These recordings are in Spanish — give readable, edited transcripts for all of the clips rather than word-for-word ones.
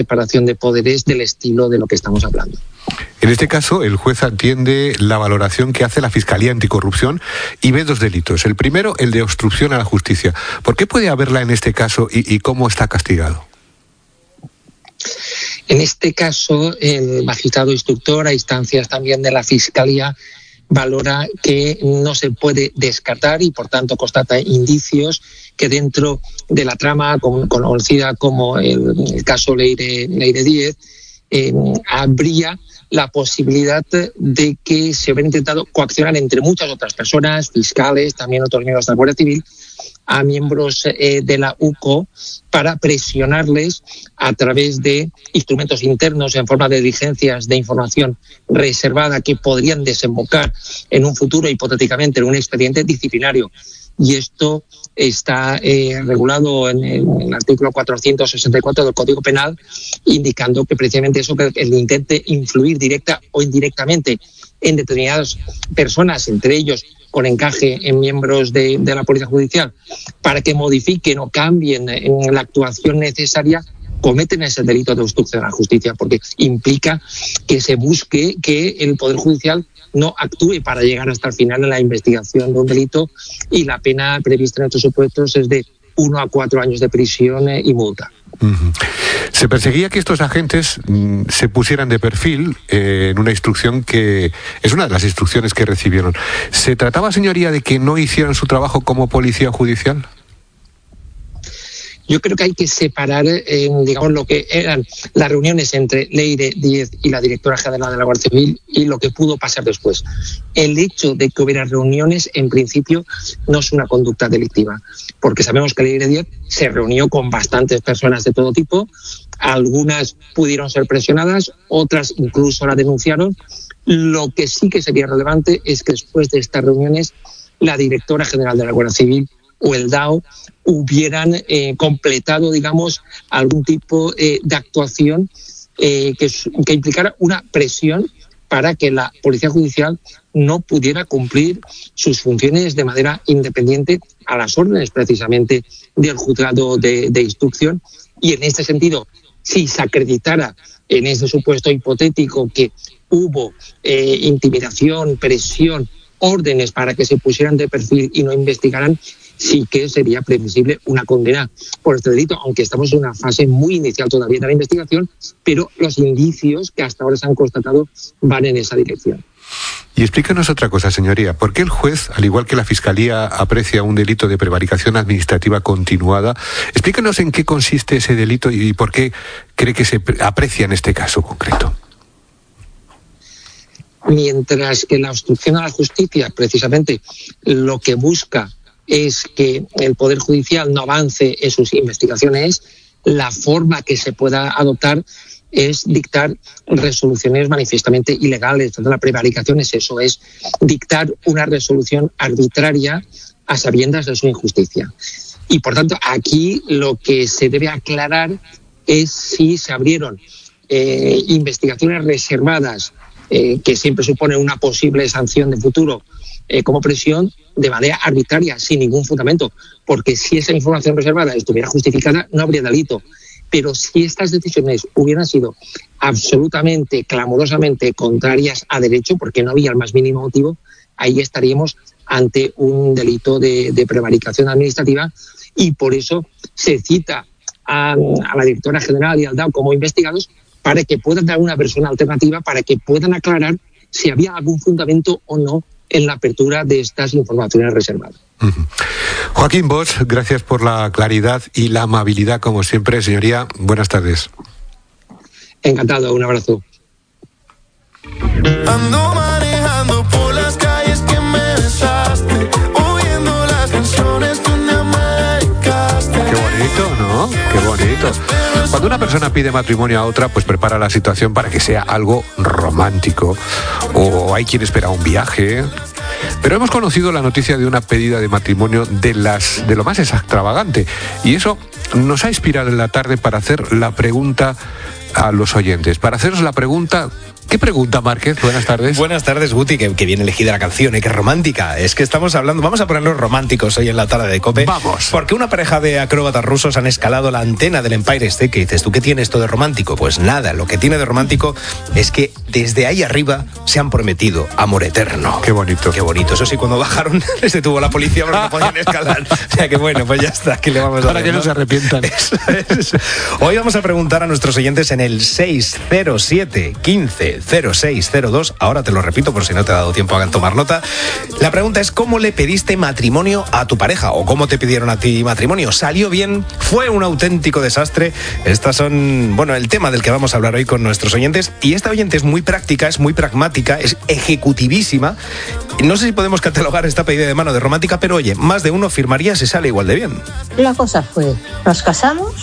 separación de poderes del estilo de lo que estamos hablando. En este caso, el juez atiende la valoración que hace la Fiscalía Anticorrupción y ve dos delitos. El primero, el de obstrucción a la justicia. ¿Por qué puede haberla en este caso y cómo está castigado? En este caso, el magistrado instructor, a instancias también de la Fiscalía, valora que no se puede descartar y, por tanto, constata indicios que dentro de la trama conocida como el caso Leire Díez, habría la posibilidad de que se hubiera intentado coaccionar entre muchas otras personas, fiscales, también otros miembros de la Guardia Civil, a miembros de la UCO para presionarles a través de instrumentos internos en forma de diligencias de información reservada que podrían desembocar en un futuro hipotéticamente en un expediente disciplinario. Y esto está regulado en el artículo 464 del Código Penal, indicando que precisamente eso, que el intente influir directa o indirectamente en determinadas personas, entre ellos con encaje en miembros de la Policía Judicial, para que modifiquen o cambien en la actuación necesaria, cometen ese delito de obstrucción a la justicia, porque implica que se busque que el Poder Judicial no actúe para llegar hasta el final en la investigación de un delito, y la pena prevista en estos supuestos es de 1 a 4 años de prisión y multa. Uh-huh. Se perseguía que estos agentes se pusieran de perfil en una instrucción que es una de las instrucciones que recibieron. ¿Se trataba, señoría, de que no hicieran su trabajo como policía judicial? Yo creo que hay que separar, digamos, lo que eran las reuniones entre Leire Díez y la directora general de la Guardia Civil y lo que pudo pasar después. El hecho de que hubiera reuniones, en principio, no es una conducta delictiva, porque sabemos que Leire Díez se reunió con bastantes personas de todo tipo, algunas pudieron ser presionadas, otras incluso la denunciaron. Lo que sí que sería relevante es que después de estas reuniones, la directora general de la Guardia Civil o el DAO hubieran completado, digamos, algún tipo de actuación que implicara una presión para que la Policía Judicial no pudiera cumplir sus funciones de manera independiente a las órdenes precisamente del juzgado de instrucción. Y en este sentido, si se acreditara en ese supuesto hipotético que hubo intimidación, presión, órdenes para que se pusieran de perfil y no investigaran, sí que sería previsible una condena por este delito, aunque estamos en una fase muy inicial todavía de la investigación, pero los indicios que hasta ahora se han constatado van en esa dirección. Y explícanos otra cosa, señoría. ¿Por qué el juez, al igual que la Fiscalía, aprecia un delito de prevaricación administrativa continuada? Explícanos en qué consiste ese delito y por qué cree que se aprecia en este caso concreto. Mientras que la obstrucción a la justicia, precisamente, lo que busca es que el Poder Judicial no avance en sus investigaciones, la forma que se pueda adoptar es dictar resoluciones manifiestamente ilegales. La prevaricación es eso, es dictar una resolución arbitraria a sabiendas de su injusticia. Y, por tanto, aquí lo que se debe aclarar es si se abrieron investigaciones reservadas, que siempre supone una posible sanción de futuro, como presión, de manera arbitraria, sin ningún fundamento, porque si esa información reservada estuviera justificada, no habría delito. Pero si estas decisiones hubieran sido absolutamente, clamorosamente contrarias a derecho, porque no había el más mínimo motivo, ahí estaríamos ante un delito de prevaricación administrativa, y por eso se cita a la directora general y al DAO como investigados para que puedan dar una versión alternativa, para que puedan aclarar si había algún fundamento o no en la apertura de estas informaciones reservadas. Uh-huh. Joaquín Bosch, gracias por la claridad y la amabilidad, como siempre, señoría. Buenas tardes. Encantado, un abrazo. Ando manejando por las calles que me besaste, oyendo las canciones que un día me dedicaste. Qué bonito, ¿no? Qué bonito. Cuando una persona pide matrimonio a otra, pues prepara la situación para que sea algo romántico. O hay quien espera un viaje. Pero hemos conocido la noticia de una pedida de matrimonio de lo más extravagante. Y eso nos ha inspirado en la tarde para hacer la pregunta a los oyentes. Para haceros la pregunta, ¿Qué pregunta, Márquez? Buenas tardes. Buenas tardes, Guti, que bien elegida la canción, qué romántica. Es que vamos a ponernos románticos hoy en la tarde de COPE. Vamos. Porque una pareja de acróbatas rusos han escalado la antena del Empire State. ¿Qué dices tú? ¿Qué tiene esto de romántico? Pues nada, lo que tiene de romántico es que desde ahí arriba se han prometido amor eterno. Qué bonito. Qué bonito. Eso sí, cuando bajaron les detuvo la policía porque no podían escalar. O sea que bueno, pues ya está. ¿Qué le vamos a hacer? Para que no se arrepientan. Eso es. Hoy vamos a preguntar a nuestros oyentes en el 607 15 0602. Ahora te lo repito por si no te ha dado tiempo a tomar nota. La pregunta es: ¿cómo le pediste matrimonio a tu pareja? ¿O cómo te pidieron a ti matrimonio? ¿Salió bien? ¿Fue un auténtico desastre? Estas son, el tema del que vamos a hablar hoy con nuestros oyentes. Y esta oyente es muy práctica, es muy pragmática, es ejecutivísima. No sé si podemos catalogar esta pedida de mano de romántica, pero oye, más de uno firmaría si sale igual de bien. La cosa fue, nos casamos.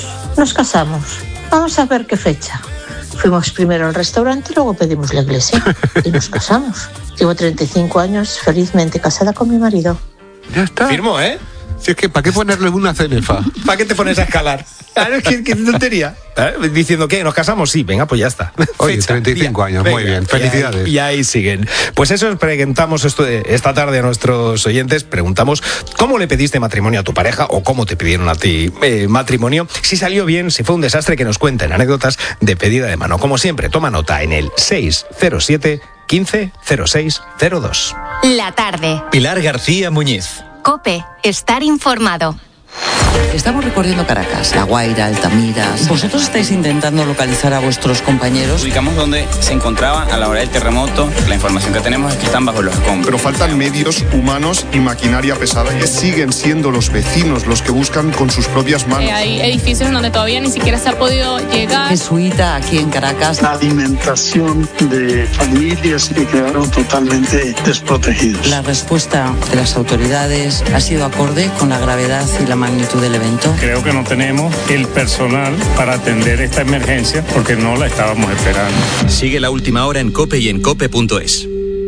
Vamos a ver qué fecha. Fuimos primero al restaurante y luego pedimos la iglesia y nos casamos. Llevo 35 años felizmente casada con mi marido. Ya está. Firmo, ¿eh? Si es que, ¿para qué ponerle una cenefa? ¿Para qué te pones a escalar? ¿Qué tontería? Diciendo que nos casamos, sí, venga, pues ya está. Oye, Fecha, 35 años, venga, muy bien, felicidades. Y ahí siguen. Pues eso preguntamos esta tarde a nuestros oyentes, preguntamos cómo le pediste matrimonio a tu pareja o cómo te pidieron a ti matrimonio, si salió bien, si fue un desastre, que nos cuenten anécdotas de pedida de mano. Como siempre, toma nota en el 607 15 0602. La tarde. Pilar García Muñiz. COPE. Estar informado. Estamos recorriendo Caracas, La Guaira, Altamira. ¿Vosotros estáis intentando localizar a vuestros compañeros? Ubicamos donde se encontraban a la hora del terremoto. La información que tenemos es que están bajo los escombros. Pero faltan medios humanos y maquinaria pesada. Que siguen siendo los vecinos los que buscan con sus propias manos. Hay edificios donde todavía ni siquiera se ha podido llegar. Jesuita aquí en Caracas. La alimentación de familias que quedaron totalmente desprotegidas. La respuesta de las autoridades ha sido acorde con la gravedad y la magnitud del evento. Creo que no tenemos el personal para atender esta emergencia porque no la estábamos esperando. Sigue La Última Hora en COPE y en COPE.es.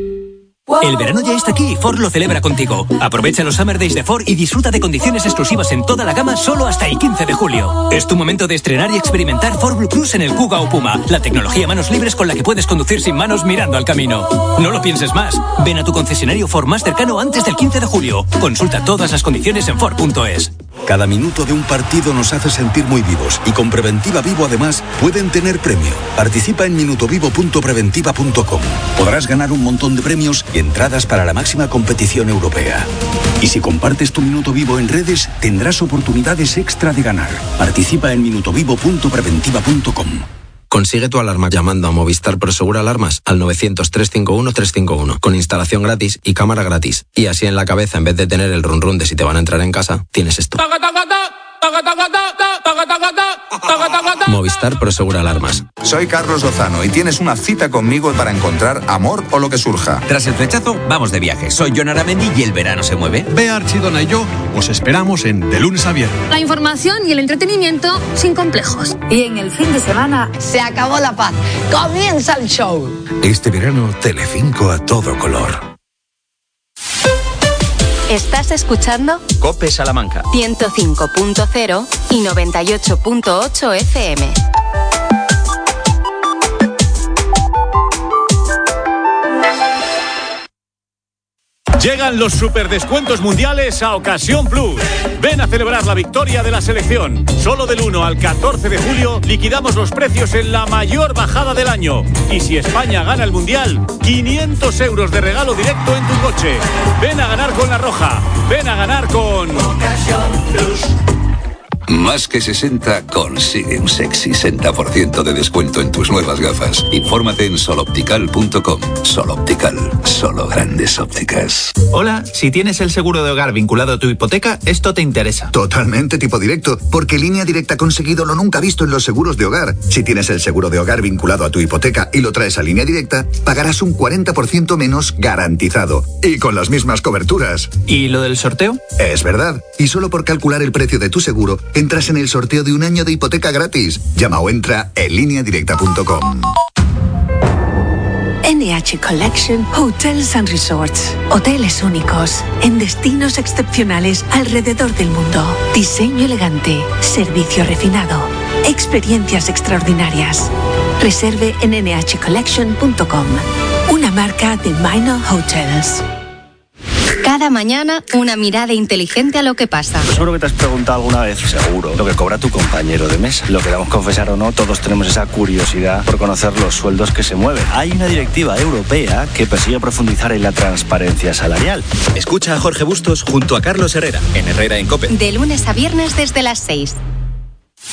El verano ya está aquí y Ford lo celebra contigo. Aprovecha los Summer Days de Ford y disfruta de condiciones exclusivas en toda la gama solo hasta el 15 de julio. Es tu momento de estrenar y experimentar Ford Blue Cruise en el Kuga o Puma, la tecnología manos libres con la que puedes conducir sin manos mirando al camino. No lo pienses más. Ven a tu concesionario Ford más cercano antes del 15 de julio. Consulta todas las condiciones en Ford.es. Cada minuto de un partido nos hace sentir muy vivos y con Preventiva Vivo además pueden tener premio. Participa en minutovivo.preventiva.com. Podrás ganar un montón de premios y entradas para la máxima competición europea. Y si compartes tu Minuto Vivo en redes, tendrás oportunidades extra de ganar. Participa en minutovivo.preventiva.com. Consigue tu alarma llamando a Movistar Prosegur Alarmas al 900-351-351 con instalación gratis y cámara gratis. Y así en la cabeza, en vez de tener el run run de si te van a entrar en casa, tienes esto. Movistar Prosegur Alarmas. Soy Carlos Lozano y tienes una cita conmigo para encontrar amor o lo que surja. Tras el flechazo, vamos de viaje. Soy Jon Aramendi y el verano se mueve. Bea Archidona y yo os esperamos en De Lunes a Viernes. La información y el entretenimiento sin complejos. Y en el fin de semana se acabó la paz. Comienza el show. Este verano, Telecinco a todo color. ¿Estás escuchando? COPE Salamanca 105.0 y 98.8 FM. Llegan los superdescuentos mundiales a Ocasión Plus. Ven a celebrar la victoria de la selección. Solo del 1 al 14 de julio liquidamos los precios en la mayor bajada del año. Y si España gana el mundial, 500 euros de regalo directo en tu coche. Ven a ganar con La Roja. Ven a ganar con Ocasión Plus. Más que 60 consigue un sexy 60% de descuento en tus nuevas gafas. Infórmate en soloptical.com. Soloptical, solo grandes ópticas. Hola, si tienes el seguro de hogar vinculado a tu hipoteca, esto te interesa. Totalmente tipo directo, porque Línea Directa ha conseguido lo nunca visto en los seguros de hogar. Si tienes el seguro de hogar vinculado a tu hipoteca y lo traes a Línea Directa, pagarás un 40% menos garantizado. Y con las mismas coberturas. ¿Y lo del sorteo? Es verdad. Y solo por calcular el precio de tu seguro, entras en el sorteo de un año de hipoteca gratis. Llama o entra en lineadirecta.com. NH Collection Hotels and Resorts. Hoteles únicos, en destinos excepcionales alrededor del mundo. Diseño elegante, servicio refinado, experiencias extraordinarias. Reserve en nhcollection.com. Una marca de Minor Hotels. Cada mañana, una mirada inteligente a lo que pasa. Seguro que te has preguntado alguna vez, seguro, lo que cobra tu compañero de mesa. Lo queramos confesar o no, todos tenemos esa curiosidad por conocer los sueldos que se mueven. Hay una directiva europea que persigue profundizar en la transparencia salarial. Escucha a Jorge Bustos junto a Carlos Herrera, en Herrera en COPE. De lunes a viernes desde las 6.